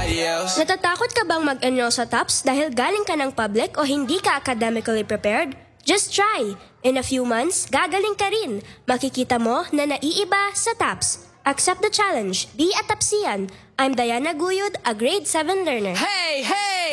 nobody else. Natatakot ka bang mag-enroll sa TOPS dahil galing ka ng public o hindi ka academically prepared? Just try! In a few months, gagaling ka rin. Makikita mo na naiiba sa TOPS. Accept the challenge. Be a TOPSian. I'm Diana Guyod, a grade 7 learner. Hey, hey!